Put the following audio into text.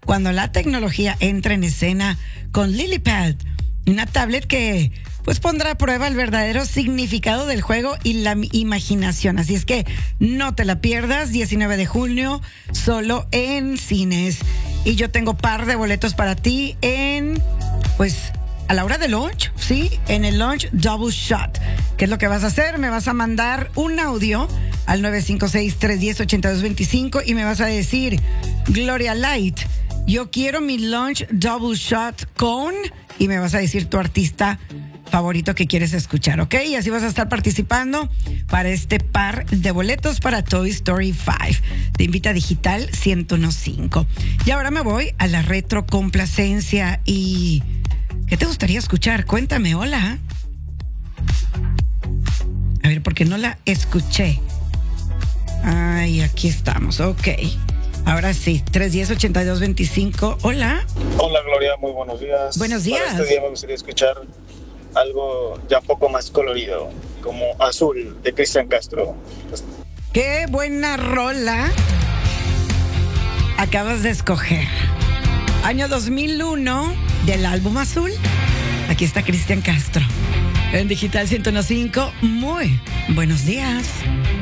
cuando la tecnología entra en escena con LilyPad, una tablet que pues pondrá a prueba el verdadero significado del juego y la imaginación. Así es que no te la pierdas, 19 de junio, solo en cines. Y yo tengo par de boletos para ti pues, a la hora del launch, ¿sí? En el launch Double Shot. ¿Qué es lo que vas a hacer? Me vas a mandar un audio al 956-310-8225 y me vas a decir, Gloria Light, yo quiero mi launch Double Shot con... Y me vas a decir tu artista favorito que quieres escuchar, ¿ok? Y así vas a estar participando para este par de boletos para Toy Story 5. Te invita Digital 1015. Y ahora me voy a la retrocomplacencia. ¿Y qué te gustaría escuchar? Cuéntame, hola. A ver, porque no la escuché. Ay, aquí estamos, ok. Ahora sí, 310-8225. Hola. Hola, Gloria, muy buenos días. Buenos días. Para este día me gustaría escuchar algo ya un poco más colorido, como Azul, de Cristian Castro. Qué buena rola acabas de escoger. Año 2001 del álbum Azul. Aquí está Cristian Castro. En Digital 1015. Muy buenos días.